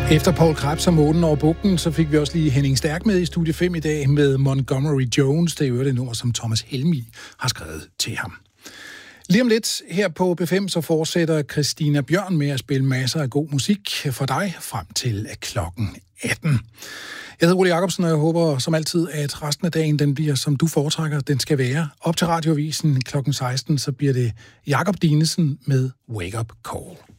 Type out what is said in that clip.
Efter Paul Krebs og Månen over bugten, så fik vi også lige Henning Stærk med i Studie 5 i dag med Montgomery Jones. Det er jo det nummer, som Thomas Helmig har skrevet til ham. Lige om lidt her på B5, så fortsætter Christina Bjørn med at spille masser af god musik for dig frem til klokken 18. Jeg hedder Ole Jacobsen, og jeg håber som altid, at resten af dagen den bliver, som du foretrækker, den skal være. Op til Radioavisen klokken 16, så bliver det Jakob Dinesen med Wake Up Call.